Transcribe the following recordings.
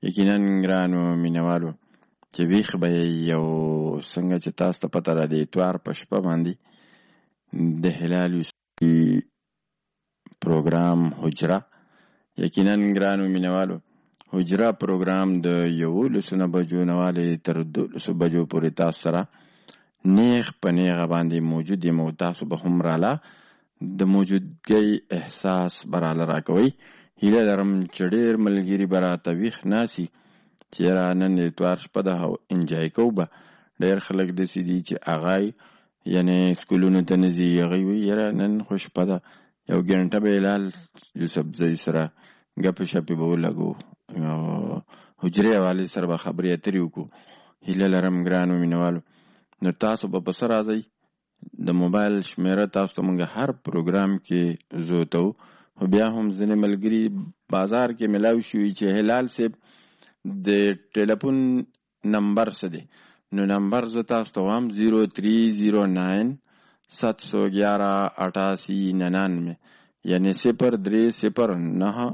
یقینا ګرانو مینوالو چې ویښ به یو څنګه چې تاسو ته پته ده د اتوار په شپه باندې د هلال یوسفي پروګرام حجره، یقینا ګرانو مینوالو حجره پروګرام د 11 بجو نه والې تر 12 بجو پورې تاسو سره نیغ په نیغه باندې موجود یم او تاسو به هم راله د موجودګۍ احساس براله راکوئ. هیله لرم چې ډېر ملګري به راته ویښ ناسي چې یاره نن د اتوار شپه ده او انجای کوو به. ډېر خلک داسې دي چې هغه یعنې سکولونو ته نه ځي، هغوی وایي یاره نن خو شپه ده، یو ګنټه به هلال یوسفزۍ سره ګپې شپې به ولګو او حجرې حوالې سره به خبرې اترې وکړو. هیله لرم ګرانو مینوالو نو تاسو به پسه راځئ. د موبایل شمیره تاسو ته مونږ هر پروګرام کې زوتو، خو بیا هم ځینې ملګري بازار کې ملاو شوي چې هلال صاحب د ټلیفون نمبر څه دی، نو نمبر زه تاسو ته وایم 0309 711 88 یعنی 0309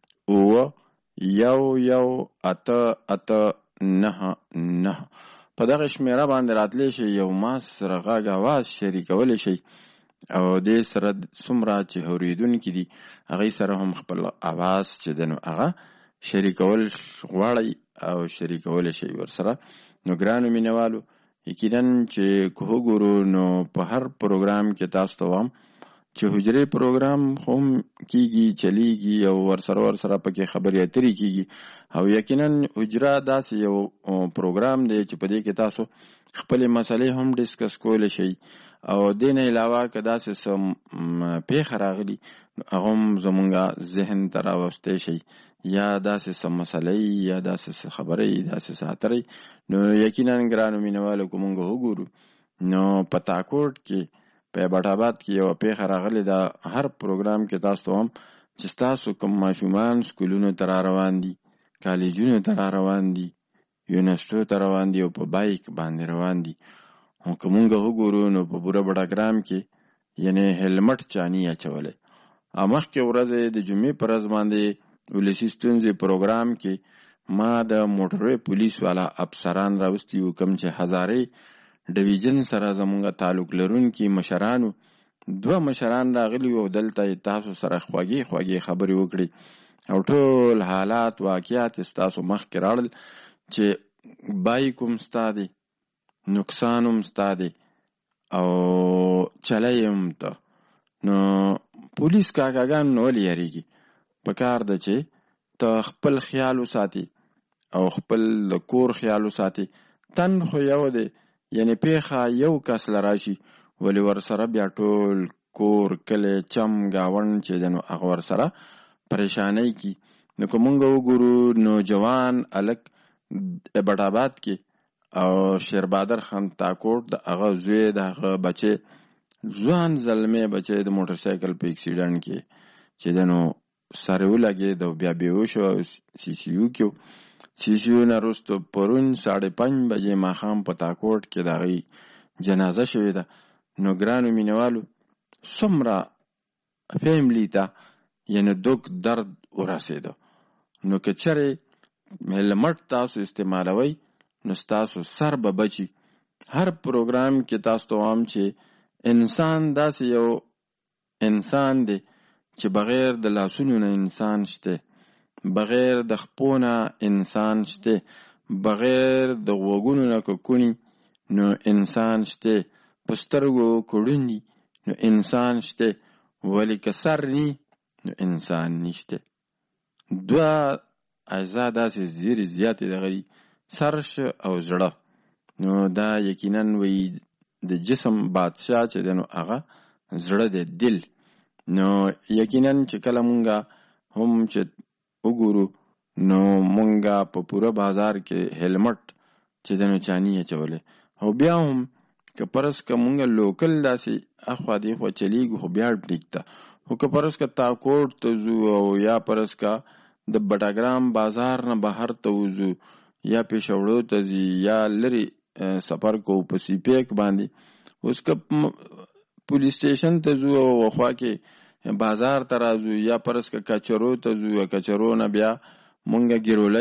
118899. په دغه شمیره باندې راتلی شي، یو ما سره غږ اواز شریکولی شي او دې سره څومره چې اورېدونکي دي هغوی سره هم خپل اواز چې دی نو هغه شریکول غواړئ او شریکولی شي ورسره. نو ګرانو مینوالو یقینا چې که وګورو نو په هر پروګرام کې تاسو ته وایم چې حجرې پروګرام خو هم کیږي، چلیږي او ورسره پکې خبرې اترې کیږي. او یقینا حجره داسې یو پروګرام دی چې په دې کې تاسو خپلې مسلې هم ډسکس کولی شئ او دې نه علاوه که داسې څه پیښه راغلي هغه هم زمونږ ذهن ته راوستی شئ، یا داسې څه مسلې یا داسې څه خبرې داسې څه اترې. نو یقینا ګرانو مینوالو که مونږ وګورو نو په تاکوټ کې په بټاباد کې یو پیښه راغلې ده. هر پروګرام کې تاسو ته هم چې تاسو کوم ماشومان سکولونو ته را روان دي، کالجونو ته را روان دي، یونیورسټیو ته روان دي او په بایک باندې روان دي، او که مونږ وګورو نو په پوره بټاګرام کې یعنې هیلمټ چا نه اچولی. مخکې ورځ د جمعې په ورځ باندې ولسي ستونزې پروګرام کې ما د موټروی پولیس والا افسران راوستي وو، کوم چې هزارې ډویژن سره زمونږ تعلق لرونکي مشرانو 2 مشران راغلي وو، دلته تاسو سره خوږې خبرې وکړي او ټول حالات واقعات ستاسو مخکې راړل چې بایک هم ستا دی، نقصان هم ستا دی او چلی هم ته. نو پولیس کاکاګان نو ولې یریږي؟ په کار ده چې ته خپل خیال وساتي او خپل د کور خیال وساتي. تن خو یو دی، یعنی پیښه یو کس لراشي ولی ورسره بیا ټول کور کلی چم گاوند چې دی نو هغه ورسره پریشانی کی. نو که مونږ وګورو نو جوان الک بټاباد کې او شیربادر خان تاکوټ د هغه زوی د هغه بچی ځوان زلمی بچی د موټر سایکل په اکسیډنټ کې چې دی نو سره ولګېد او بیا بیهوش و سی سی یو کې. سی سی یو نه وروسته پرون 5:30 بجې ماښام په تاکوټ کې د هغوی جنازه شوې ده. نو ګرانو مینوالو څومره فیملی ته یعنې دوک درد ورسېده. نو که چېرې هیلمټ تاسو استعمالوئ نو ستاسو سر به بچي. هر پروګرام کې تاسو ته وایم چې انسان داسې یو انسان دی چې بغیر د لاسونو نه انسان شته، بغیر د خپو نه انسان شته، بغیر د غوږونو نه که کونی نو انسان شته، په سترګو کړوندي نو انسان شته، ولی که سر نی نو انسان نشته. 2 اجزا داسې زیرې زیاتې دغه دي، سر او زړه. نو دا یقینا وی د جسم بادشاه چې دی نو هغه زړه دی، دل. نو یقینا چې کله مونږه هم چې وګورو نو مونږه په پوره بازار کې هیلمټ چې دی نو چانی اچولی. او بیا هم که پرس که مونږه لوکل داسې اخوا دی خوا چلیږو خو بیا ټیک ده، خو که پرس که تاکوټ ته ځو او یا پرس که د بټاګرام بازار نه بهر ته وځو یا پیښوړو ته ځي یا لرې سفر کو په سی پیک باندې، اوس که پولیس سټیشن ته ځو او خوا کې بازار ته راځو یا پرس که کچرو ته ځو، کچرو نه بیا مونږه ګیرولۍ